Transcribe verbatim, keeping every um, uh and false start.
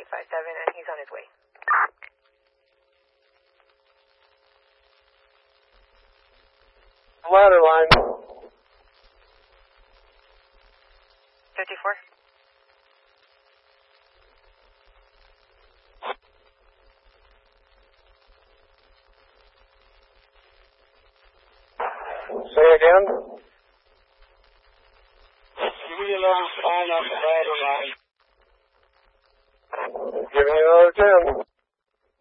eight five seven, and he's on his way. Ladder line. fifty-four. Say again. Give me another sign off the ladder line. Give me another ten.